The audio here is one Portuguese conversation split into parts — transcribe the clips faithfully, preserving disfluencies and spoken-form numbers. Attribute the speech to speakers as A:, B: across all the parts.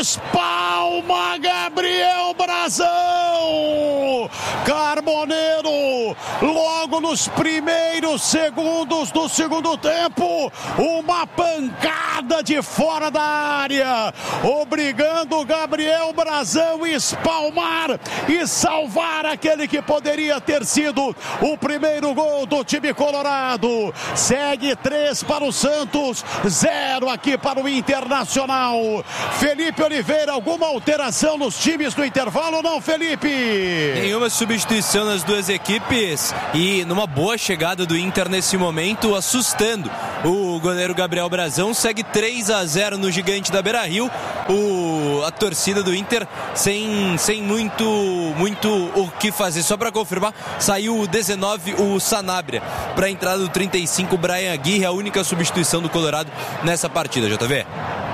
A: espalma Gabriel Brazão. Carboneiro, logo nos primeiros segundos do segundo tempo, uma pancada de fora da área, obrigando o Gabriel Brazão a espalmar e salvar aquele que poderia ter sido o primeiro gol do time colorado. Segue três para o Santos, zero aqui para o Internacional. Felipe Oliveira, alguma alteração nos times no intervalo ou não, Felipe?
B: Nenhuma substituição nas duas equipes e numa boa chegada do Inter nesse momento, assustando o goleiro Gabriel Brazão. Segue três a zero no gigante da Beira-Rio. O, a torcida do Inter sem, sem muito, muito o que fazer. Só para confirmar, saiu o dezenove, o Sanabria, para a entrada do trinta e cinco, Brian Aguirre, a única substituição do Colorado nessa partida, J V.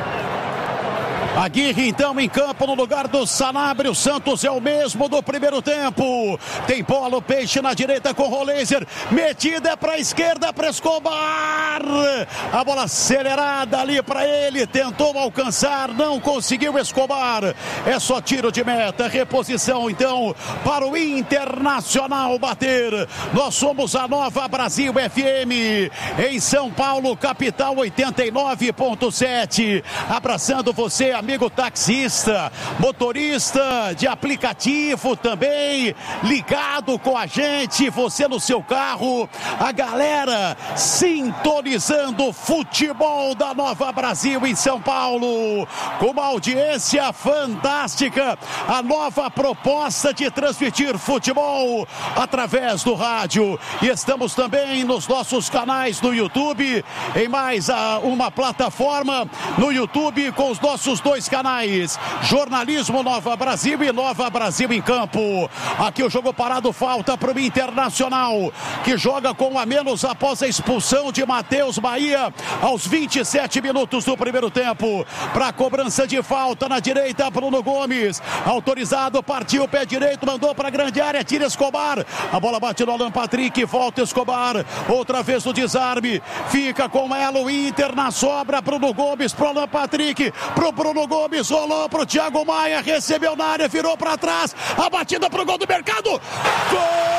A: Aguirre então em campo no lugar do Sanabria. O Santos é o mesmo do primeiro tempo. Tem bola, o Peixe na direita com o Roleiser. Metida para a esquerda para Escobar. A bola acelerada ali para ele. Tentou alcançar, não conseguiu Escobar. É só tiro de meta. Reposição então para o Internacional bater. Nós somos a Nova Brasil F M em São Paulo, capital, oitenta e nove ponto sete. Abraçando você, amigo taxista, motorista de aplicativo também, ligado com a gente, você no seu carro, a galera sintonizando o futebol da Nova Brasil em São Paulo, com uma audiência fantástica, a nova proposta de transmitir futebol através do rádio, e estamos também nos nossos canais no YouTube, em mais uma plataforma no YouTube com os nossos dois canais, Jornalismo Nova Brasil e Nova Brasil em Campo. Aqui o jogo parado, falta para o Internacional, que joga com a menos após a expulsão de Matheus Bahia aos vinte e sete minutos do primeiro tempo. Para a cobrança de falta na direita, Bruno Gomes, autorizado, partiu, pé direito, mandou para a grande área, tira Escobar, a bola bate no Alan Patrick, volta Escobar, outra vez o desarme, fica com ela o Inter na sobra, Bruno Gomes pro Alan Patrick, pro Bruno Gomes, rolou pro Thiago Maia, recebeu na área, virou para trás, a batida pro gol do Mercado, gol!